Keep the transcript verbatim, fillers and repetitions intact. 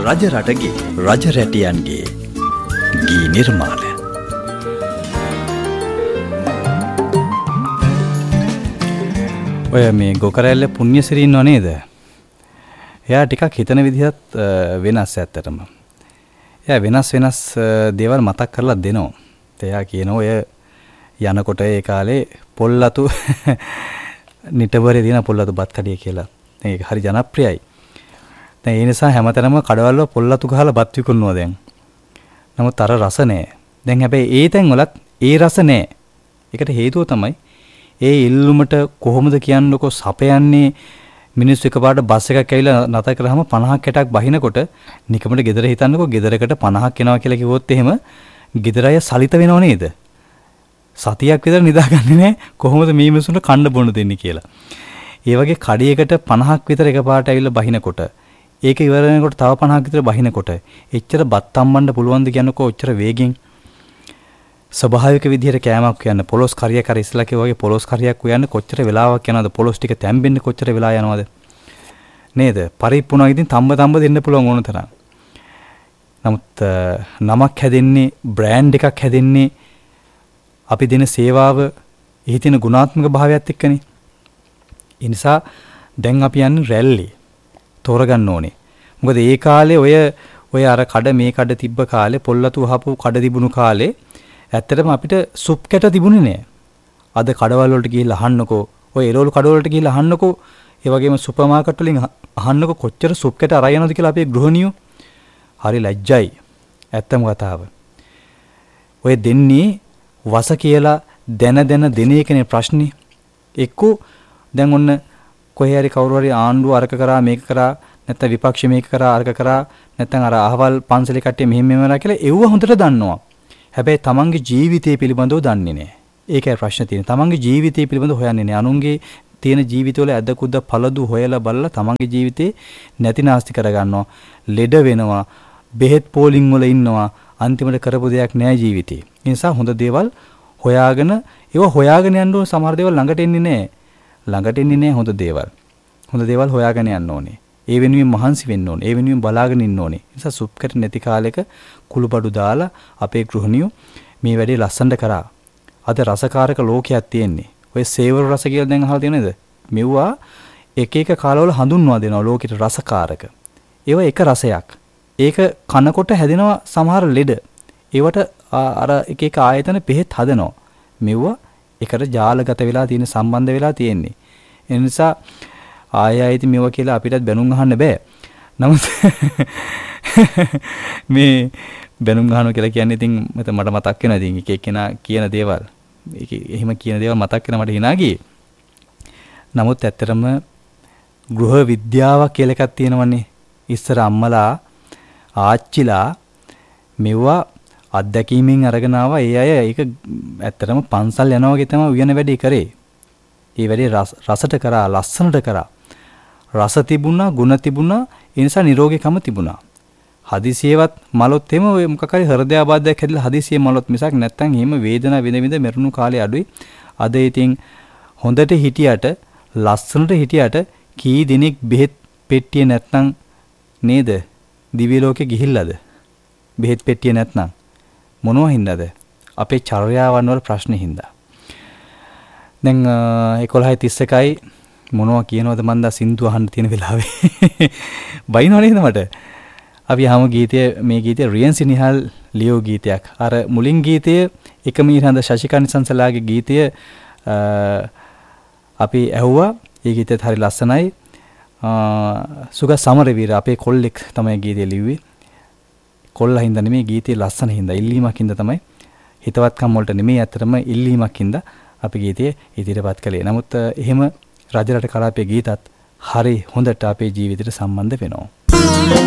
රජරටගේ රජරැටියන්ගේ ගී නිර්මාණ. ඔය මේ ගොකරැල්ල පුණ්‍යසිරි ඉන්නව නේද? එයා ටිකක් හිතන විදිහත් වෙනස් ඇත්තටම. එයා වෙනස් වෙනස් දේවල් මතක් කරලා දෙනවා. එයා කියනවා ඔය යනකොට ඒ කාලේ පොල්ලතු නිටබරේ දින පොල්ලතු බත් කඩිය කියලා. ඒක හරි ජනප්‍රියයි. දැන් ඒ නිසා හැමතැනම කඩවල පොල්ලතු ගහලා බත් විකුණනවා දැන්. නමුත් අර රස නෑ. දැන් හැබැයි ඒ තැන් වලත් ඒ රස නෑ. ඒකට හේතුව තමයි ඒ ඉල්ලුමට කොහොමද කියන්නකො සපයන්නේ මිනිස්සු එකපාරට බස් එකක් ඇවිල්ලා නැත කරාම පනහක් හැටක් බහිනකොට නිකමට ගෙදර හිතන්නකො ගෙදරකට පනහක් එනවා කියලා කිව්වොත් එහෙම ගෙදර අය සලිත වෙනව නේද? සතියක් විතර නිදාගන්නේ නැහැ කොහොමද මේ මිනිස්සුන්ට කන්න බොන්න දෙන්නේ කියලා. ඒ වගේ කඩියකට පනහක් විතර එකපාරට ඇවිල්ලා බහිනකොට ඒක ඉවර වෙනකොට තව පනහක් විතර බහිනකොට එච්චර බත් අම්බන්න පුළුවන්ද කියනකෝ ඔච්චර වේගෙන් ස්වභාවික විදිහට කෑමක් කියන්නේ පොලොස් කරියක් අර ඉස්සලා කිව්වා වගේ පොලොස් කරියක් කියන්නේ කොච්චර වෙලාවක් යනවද පොලොස් ටික තැම්බෙන්න කොච්චර වෙලා යනවද නේද පරිප්පුණා ඉතින් තම්බ තම්බ දෙන්න පුළුවන් ඕන තරම්. නමුත් නමක් හැදෙන්නේ බ්‍රෑන්ඩ් එකක් හැදෙන්නේ අපි දෙන සේවාව එහි තියෙන ගුණාත්මක භාවයත් එක්කනේ. ඒ නිසා දැන් අපි යන්නේ රැල්ලි තෝරගන්න ඕනේ. මොකද ඒ කාලේ ඔය ඔය අර කඩ මේ කඩ තිබ්බ කාලේ පොල්ලතු වහපු කඩ තිබුණු කාලේ ඇත්තටම අපිට සුප් කැට තිබුණේ නෑ. අද කඩවල වලට ගිහිල්ලා අහන්නකෝ ඔය එළවලු කඩවල වලට ගිහිල්ලා අහන්නකෝ ඒ වගේම සුපර් මාකට් වලින් අහන්නකෝ කොච්චර සුප් කැට අරන් යනවද කියලා අපේ ගෘහණියෝ. හරි ලැජ්ජයි. ඇත්තම කතාව. ඔය දෙන්නේ වස කියලා දැන දැන දෙන එකනේ ප්‍රශ්නේ. එක්කෝ දැන් ඔන්න කොහේ හරි කවුරු හරි ආණ්ඩුව අරක කරා මේක කරා නැත්නම් විපක්ෂ මේක කරා අරක කරා නැත්නම් අර අහවල් පන්සලේ කට්ටිය මෙහෙම මෙහෙම කියලා එව්ව හොඳට දන්නවා. හැබැයි තමන්ගේ ජීවිතය පිළිබඳව දන්නේ නැහැ. ඒකයි ප්‍රශ්නේ තියෙන්නේ. තමන්ගේ ජීවිතය පිළිබඳව හොයන්නේ නැහැ. අනුන්ගේ තියෙන ජීවිතවල ඇද කුද්ද පළදු හොයලා බලලා තමන්ගේ ජීවිතේ නැතිනාස්ති කරගන්නවා. ලෙඩ වෙනවා. බෙහෙත් පෝලිං වල ඉන්නවා. අන්තිමට කරපු දෙයක් නැහැ ජීවිතේ. ඒ නිසා හොඳ දේවල් හොයාගෙන ඒව හොයාගෙන යන්න ඕන. සමහර දේවල් ළඟට එන්නේ නැහැ. ළඟට එන්නේ නැහැ හොඳ දේවල්. හොඳ දේවල් හොයාගෙන යන්න ඕනේ. ඒ වෙනුවෙන් මහන්සි වෙන්න ඕනේ. ඒ වෙනුවෙන් බලාගෙන ඉන්න ඕනේ. ඒ නිසා සුප් කැට නැති කාලෙක කුළුබඩු දාලා අපේ ගෘහණියෝ මේ වැඩේ ලස්සනට කරා. අද රසකාරක ලෝකයක් තියෙන්නේ. ඔය සේවර රස කියලා දැන් අහලා තියෙනවද? මෙව්වා එක එක කාලවල හඳුන්වා දෙනවා ලෝකෙට රසකාරක. ඒව එක රසයක්. ඒක කනකොට හැදෙනවා සමහර ලෙඩ. ඒවට අර එක එක ආයතන පෙහෙත් හදනවා. මෙව්වා එකට ජාලගත වෙලා තියෙන සම්බන්ධ වෙලා තියෙන්නේ. ඒ නිසා ආය ආයිති මේවා කියලා අපිටත් බැනුම් අහන්න බෑ. නමුත් මේ බැනුම් අහනවා කියලා කියන්නේ ඉතින් මට මතක් වෙනවා ඉතින් එක එක්කෙනා කියන දේවල්. ඒක එහෙම කියන දේවල් මතක් වෙන මට hina ගියේ. නමුත් ඇත්තටම ගෘහ විද්‍යාවක් කියලා එකක් තියෙනවනේ. ඉස්සර අම්මලා ආච්චිලා මෙවුවා අත්දැකීමෙන් අරගෙන ආවා. ඒ අය ඒක ඇත්තටම පන්සල් යනවා වගේ තමයි උයන වැඩේ කරේ. ඒ වැඩේ රසට කරා ලස්සනට කරා. රස තිබුණා, ගුණ තිබුණා, ඒ නිසා නිරෝගීකම තිබුණා. හදිසියෙවත් මලොත් එහෙම ඔය මොකක් හරි හෘදයාබාධයක් හැදිලා හදිසියෙ මලොත් මිසක් නැත්තම් එහෙම වේදනාව විඳ විඳ මරුණු කාලේ අඩුයි. අද ඉතින් හොඳට හිටියට, ලස්සනට හිටියට කී දිනක් බෙහෙත් පෙට්ටිය නැත්නම් නේද? දිව්‍ය ලෝකෙ ගිහිල්ලාද? බෙහෙත් පෙට්ටිය නැත්නම් මොනවා හින්දාද? අපේ චර්යාවන් වල ප්‍රශ්නේ හින්දා. දැන් එකොළහයි තිස් එකයි මොනවා කියනවද මන්දා සින්දු අහන්න තියෙන වෙලාවේ බයිනව නේද මට. අපි ආම ගීතය මේ ගීතය රියන්සි නිහල් ලියෝ ගීතයක්. අර මුලින් ගීතය එකම ඉරහඳ ශශිකාන්ත සංසලාගේ ගීතය අපි ඇහුවා. ඒ ගීතයත් හරි ලස්සනයි. සුගත් සමරවීර අපේ කොල්ලෙක් තමයි ගීතය ලිව්වේ. කොල්ලා හින්දා නෙමෙයි ගීතේ ලස්සන හින්දා ඉල්ලීමක් හින්දා තමයි. හිතවත්කම් වලට නෙමෙයි අතරම ඉල්ලීමක් හින්දා අපි ගීතය ඉදිරියපත් කළේ. නමුත් එහෙම රජරට කලාපයේ ගීතත් හරි හොඳට අපේ ජීවිතයට සම්බන්ධ වෙනවා.